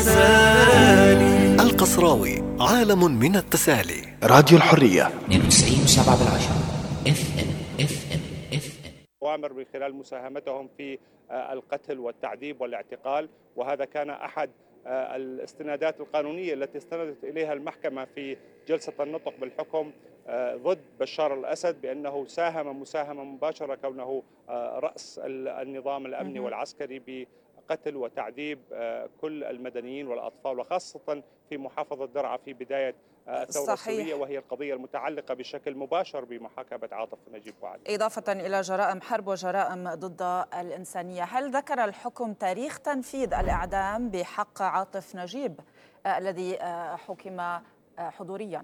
القصراوي، عالم من التسالي. راديو الحرية 92.7 FM. أوامر من خلال مساهمتهم في القتل والتعذيب والاعتقال، وهذا كان أحد الاستنادات القانونية التي استندت إليها المحكمة في جلسة النطق بالحكم ضد بشار الأسد، بأنه ساهم مساهمة مباشرة كونه رأس النظام الأمني والعسكري بقتل وتعذيب كل المدنيين والأطفال، وخاصة في محافظة درعا في بداية الثورة السورية، وهي القضية المتعلقة بشكل مباشر بمحاكمة عاطف نجيب وعلي، إضافة إلى جرائم حرب وجرائم ضد الإنسانية. هل ذكر الحكم تاريخ تنفيذ الإعدام بحق عاطف نجيب الذي حكم حضوريا؟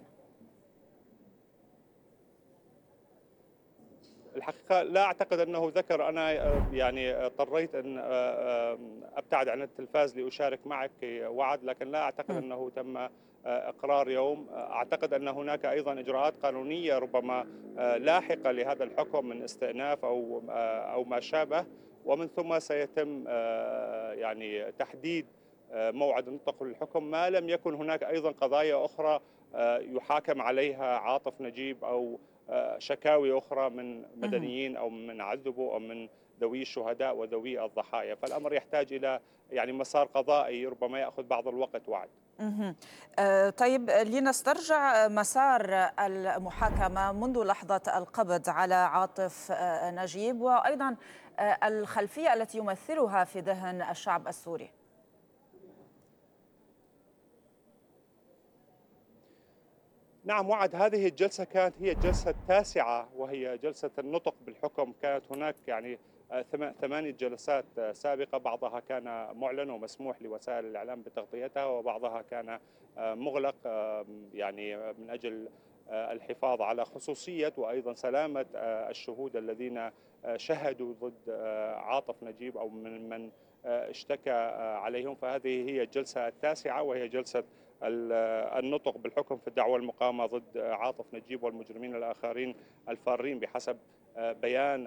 الحقيقة لا أعتقد أنه ذكر. أنا يعني اضطريت أن أبتعد عن التلفاز لأشارك معك وعد، لكن لا أعتقد أنه تم إقرار يوم. أعتقد أن هناك أيضا إجراءات قانونية ربما لاحقة لهذا الحكم من استئناف أو ما شابه، ومن ثم سيتم يعني تحديد موعد النطق بالحكم ما لم يكن هناك أيضا قضايا أخرى يحاكم عليها عاطف نجيب أو شكاوي أخرى من مدنيين أو من عذبوا أو من ذوي الشهداء وذوي الضحايا، فالأمر يحتاج إلى يعني مسار قضائي ربما يأخذ بعض الوقت وعد. طيب، لنسترجع مسار المحاكمة منذ لحظة القبض على عاطف نجيب، وأيضا الخلفية التي يمثلها في ذهن الشعب السوري. نعم وعد، هذه الجلسة كانت هي الجلسة التاسعة وهي جلسة النطق بالحكم. كانت هناك يعني 8 جلسات سابقة، بعضها كان معلن ومسموح لوسائل الإعلام بتغطيتها، وبعضها كان مغلق يعني من أجل الحفاظ على خصوصية وأيضا سلامة الشهود الذين شهدوا ضد عاطف نجيب أو من اشتكى عليهم. فهذه هي الجلسة التاسعة وهي جلسة النطق بالحكم في الدعوى المقامة ضد عاطف نجيب والمجرمين الآخرين الفارين بحسب بيان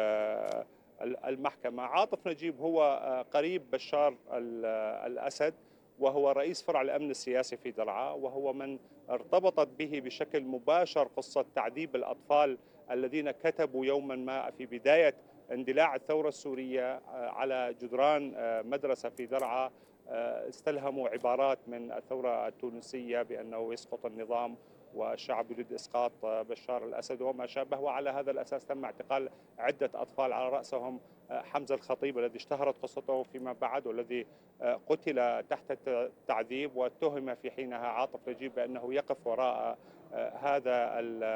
المحكمة. عاطف نجيب هو قريب بشار الأسد، وهو رئيس فرع الأمن السياسي في درعا، وهو من ارتبطت به بشكل مباشر قصة تعذيب الأطفال الذين كتبوا يوما ما في بداية اندلاع الثورة السورية على جدران مدرسة في درعا، استلهموا عبارات من الثورة التونسية بأنه يسقط النظام والشعب يريد إسقاط بشار الأسد وما شابه، وعلى هذا الأساس تم اعتقال عدة أطفال على رأسهم حمزة الخطيب الذي اشتهرت قصته فيما بعد، والذي قتل تحت التعذيب، واتهم في حينها عاطف نجيب بأنه يقف وراء هذا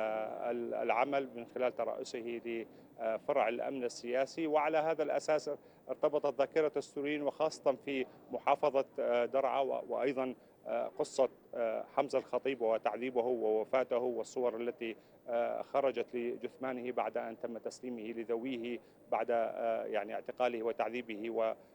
العمل من خلال ترأسه لفرع الأمن السياسي. وعلى هذا الأساس ارتبطت ذاكرة السوريين وخاصة في محافظة درعا وأيضا قصة حمزة الخطيب وتعذيبه ووفاته والصور التي خرجت لجثمانه بعد أن تم تسليمه لذويه بعد يعني اعتقاله وتعذيبه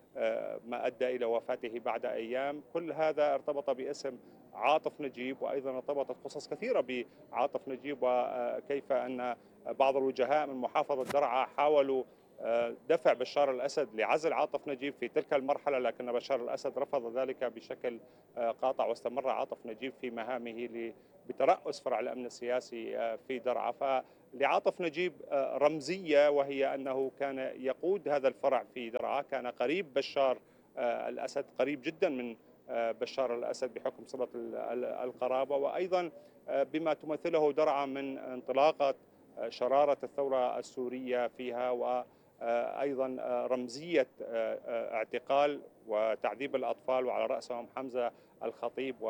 وما أدى إلى وفاته بعد أيام. كل هذا ارتبط باسم عاطف نجيب، وأيضا ارتبطت قصص كثيرة بعاطف نجيب، وكيف أن بعض الوجهاء من محافظة درعا حاولوا دفع بشار الأسد لعزل عاطف نجيب في تلك المرحلة، لكن بشار الأسد رفض ذلك بشكل قاطع، واستمر عاطف نجيب في مهامه بترأس فرع الأمن السياسي في درعا. فلعاطف نجيب رمزية، وهي أنه كان يقود هذا الفرع في درعا، كان قريب بشار الأسد، قريب جدا من بشار الأسد بحكم صلة القرابة، وأيضا بما تمثله درعا من انطلاقة شرارة الثورة السورية فيها، وأيضا رمزية اعتقال وتعذيب الأطفال وعلى رأسهم حمزة الخطيب،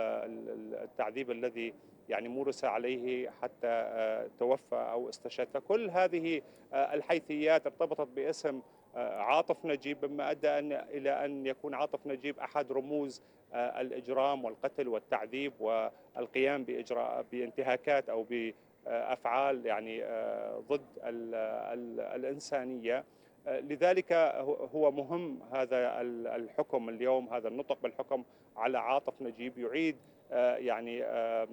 والتعذيب الذي يعني مورس عليه حتى توفى أو استشهد. فكل هذه الحيثيات ارتبطت باسم عاطف نجيب، مما أدى إلى أن يكون عاطف نجيب أحد رموز الإجرام والقتل والتعذيب والقيام بانتهاكات أو بأفعال يعني ضد الإنسانية. لذلك هو مهم هذا الحكم اليوم، هذا النطق بالحكم على عاطف نجيب يعيد يعني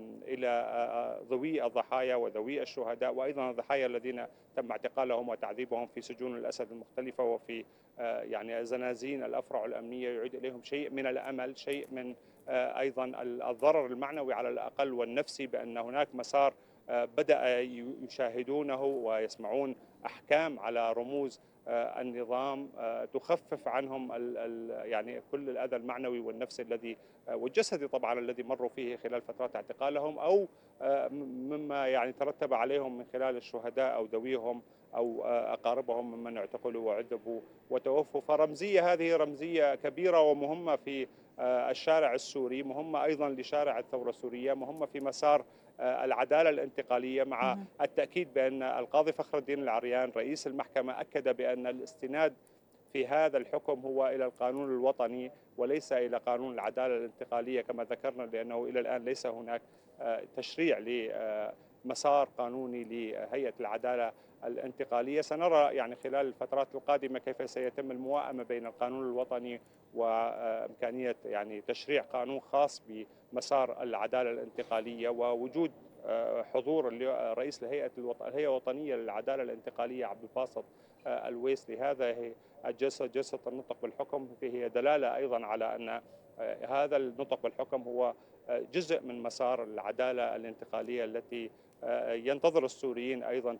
إلى ذوي الضحايا وذوي الشهداء وأيضا الضحايا الذين تم اعتقالهم وتعذيبهم في سجون الأسد المختلفة وفي يعني زنازين الأفرع الأمنية، يعيد إليهم شيء من الأمل، شيء من أيضا الضرر المعنوي على الأقل والنفسي، بأن هناك مسار بدأ يشاهدونه ويسمعون أحكام على رموز النظام تخفف عنهم يعني كل الأذى المعنوي والنفسي الذي والجسدي طبعا الذي مروا فيه خلال فترات اعتقالهم، أو مما يعني ترتب عليهم من خلال الشهداء أو ذويهم أو أقاربهم ممن اعتقلوا وعذبوا وتوفوا. فرمزية هذه رمزية كبيرة ومهمة في الشارع السوري، مهمة أيضا لشارع الثورة السورية، مهمة في مسار العدالة الانتقالية، مع التأكيد بأن القاضي فخر الدين العريان رئيس المحكمة أكد بأن الاستناد في هذا الحكم هو إلى القانون الوطني وليس إلى قانون العدالة الانتقالية كما ذكرنا، لأنه إلى الآن ليس هناك تشريع لمسار قانوني لهيئة العدالة الانتقالية. سنرى يعني خلال الفترات القادمة كيف سيتم الموائمة بين القانون الوطني وإمكانية يعني تشريع قانون خاص بمسار العدالة الانتقالية، ووجود حضور رئيس الهيئة الوطنية للعدالة الانتقالية عبد الباسط الويسلي. هذا جلسة النطق بالحكم هي دلالة أيضا على أن هذا النطق بالحكم هو جزء من مسار العدالة الانتقالية التي ينتظر السوريين أيضا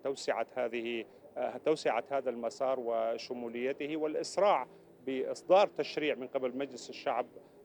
توسعة هذا المسار وشموليته، والإسراع بإصدار تشريع من قبل مجلس الشعب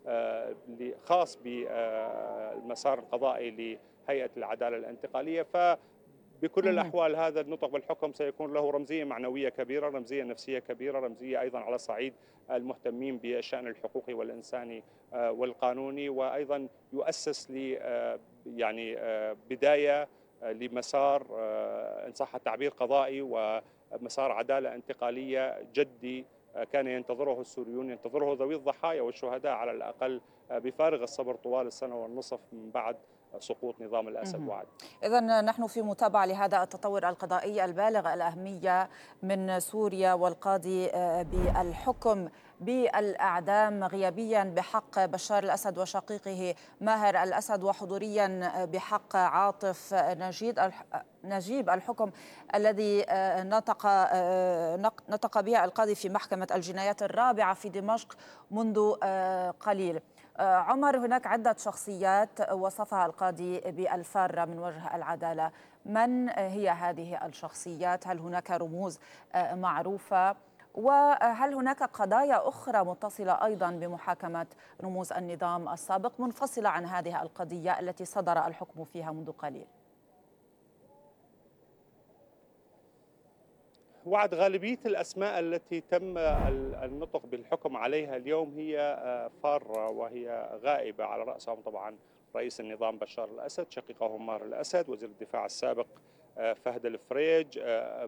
خاص بالمسار القضائي لهيئة العدالة الانتقالية. فبكل الأحوال هذا النطق بالحكم سيكون له رمزية معنوية كبيرة، رمزية نفسية كبيرة، رمزية أيضا على صعيد المهتمين بالشأن الحقوقي والإنساني والقانوني، وأيضا يؤسس يعني بداية لمسار إن صح التعبير قضائي ومسار عدالة انتقالية جدي كان ينتظره السوريون، ينتظره ذوي الضحايا والشهداء على الأقل بفارغ الصبر طوال السنة والنصف من بعد سقوط نظام الأسد وعد. إذن نحن في متابعة لهذا التطور القضائي البالغ الأهمية من سوريا، والقاضي بالحكم بالإعدام غيابيا بحق بشار الأسد وشقيقه ماهر الأسد، وحضوريا بحق عاطف نجيب، الحكم الذي نطق به القاضي في محكمة الجنايات الرابعة في دمشق منذ قليل. عمر، هناك عدة شخصيات وصفها القاضي بالفارة من وجه العدالة، من هي هذه الشخصيات؟ هل هناك رموز معروفة؟ وهل هناك قضايا أخرى متصلة أيضا بمحاكمة رموز النظام السابق منفصلة عن هذه القضية التي صدر الحكم فيها منذ قليل؟ وعد غالبية الأسماء التي تم النطق بالحكم عليها اليوم هي فارة وهي غائبة، على رأسهم طبعا رئيس النظام بشار الأسد، شقيقه ماهر الأسد، وزير الدفاع السابق فهد الفريج،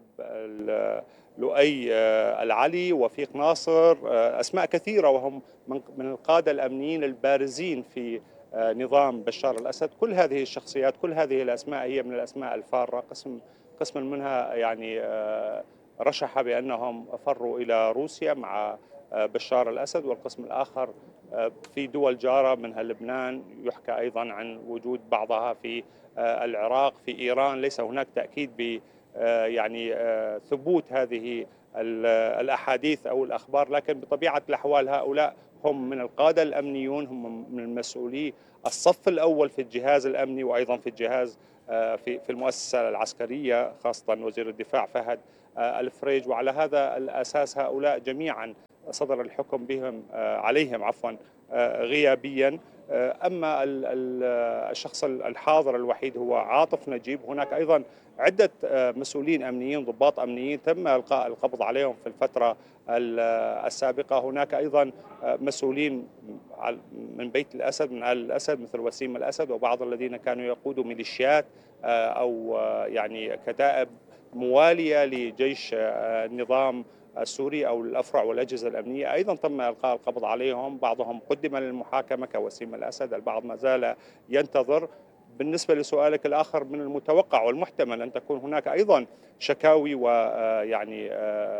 لؤي العلي، وفيق ناصر، أسماء كثيرة وهم من القادة الأمنيين البارزين في نظام بشار الأسد. كل هذه الشخصيات، كل هذه الأسماء هي من الأسماء الفارة، قسم منها يعني رشح بأنهم فروا إلى روسيا مع بشار الأسد، والقسم الآخر في دول جارة منها لبنان، يحكى أيضا عن وجود بعضها في العراق، في إيران. ليس هناك تأكيد ب يعني ثبوت هذه الأحاديث أو الأخبار، لكن بطبيعة الأحوال هؤلاء هم من القادة الأمنيون، هم من المسؤولي الصف الأول في الجهاز الأمني وأيضا في الجهاز في المؤسسة العسكرية، خاصة وزير الدفاع فهد الفريج. وعلى هذا الأساس هؤلاء جميعا صدر الحكم بهم عليهم غيابيا. أما الشخص الحاضر الوحيد هو عاطف نجيب. هناك أيضا عدة مسؤولين أمنيين، ضباط أمنيين تم إلقاء القبض عليهم في الفترة السابقة. هناك أيضا مسؤولين من بيت الأسد، من آل الأسد، مثل وسيم الأسد وبعض الذين كانوا يقودوا ميليشيات أو يعني كتائب موالية لجيش النظام السوري أو الأفرع والأجهزة الأمنية، أيضا تم إلقاء القبض عليهم. بعضهم قدم للمحاكمة كوسيم الأسد، البعض ما زال ينتظر. بالنسبة لسؤالك الآخر، من المتوقع والمحتمل أن تكون هناك أيضا شكاوي ويعني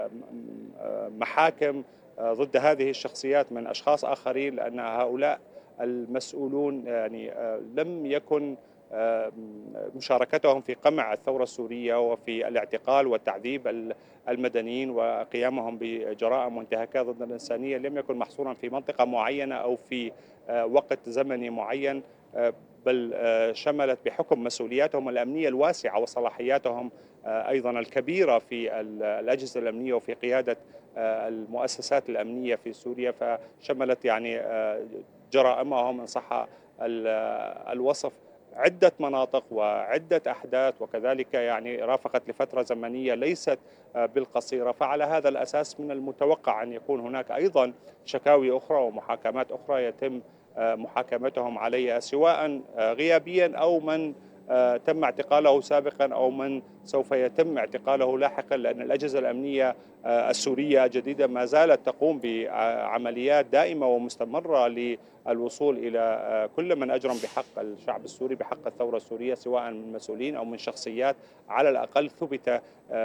محاكم ضد هذه الشخصيات من أشخاص آخرين، لأن هؤلاء المسؤولون يعني لم يكن مشاركتهم في قمع الثورة السورية وفي الاعتقال وتعذيب المدنيين وقيامهم بجرائم وانتهاكات ضد الإنسانية لم يكن محصورا في منطقة معينة أو في وقت زمني معين، بل شملت بحكم مسؤولياتهم الأمنية الواسعة وصلاحياتهم أيضا الكبيرة في الأجهزة الأمنية وفي قيادة المؤسسات الأمنية في سوريا، فشملت يعني جرائمهم إن صح الوصف عدة مناطق وعدة أحداث، وكذلك يعني رافقت لفترة زمنية ليست بالقصيرة. فعلى هذا الأساس من المتوقع أن يكون هناك أيضا شكاوي أخرى ومحاكمات أخرى يتم محاكمتهم عليها، سواء غيابيا أو من تم اعتقاله سابقا أو من سوف يتم اعتقاله لاحقا، لأن الأجهزة الأمنية السورية جديدة ما زالت تقوم بعمليات دائمة ومستمرة للوصول إلى كل من أجرم بحق الشعب السوري، بحق الثورة السورية، سواء من مسؤولين أو من شخصيات على الأقل ثبت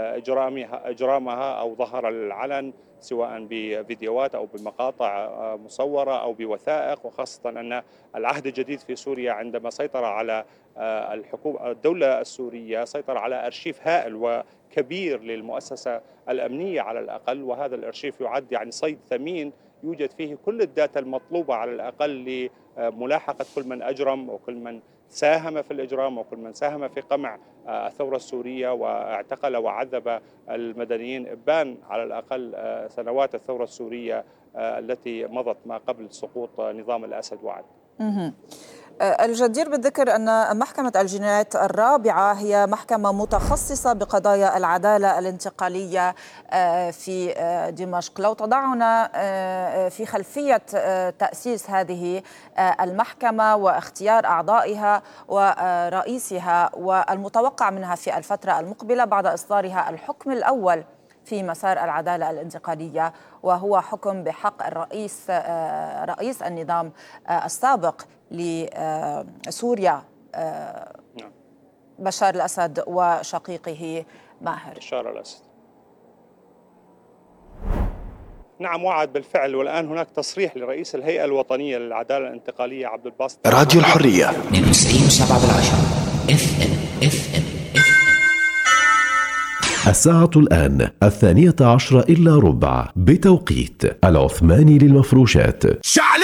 إجرامها أو ظهر العلن، سواء بفيديوهات أو بمقاطع مصورة أو بوثائق. وخاصة أن العهد الجديد في سوريا عندما سيطر على الدولة السورية سيطر على أرشيف هائل وكبير للمؤسسة الأمنية على الأقل، وهذا الأرشيف يعد يعني صيد ثمين يوجد فيه كل الداتا المطلوبة على الأقل لملاحقة كل من أجرم وكل من ساهم في الإجرام وكل من ساهم في قمع الثورة السورية واعتقل وعذب المدنيين إبان على الأقل سنوات الثورة السورية التي مضت ما قبل سقوط نظام الأسد وعد. الجدير بالذكر أن محكمة الجنايات الرابعة هي محكمة متخصصة بقضايا العدالة الانتقالية في دمشق. لو تضعنا في خلفية تأسيس هذه المحكمة واختيار أعضائها ورئيسها والمتوقع منها في الفترة المقبلة بعد إصدارها الحكم الأول في مسار العدالة الانتقالية، وهو حكم بحق رئيس النظام السابق لسوريا بشار الأسد وشقيقه ماهر. بشار الأسد نعم وعد بالفعل، والآن هناك تصريح لرئيس الهيئة الوطنية للعدالة الانتقالية عبد الباسط. راديو الحرية 92.7 FM. الساعة الآن 12:15 بتوقيت العثماني للمفروشات.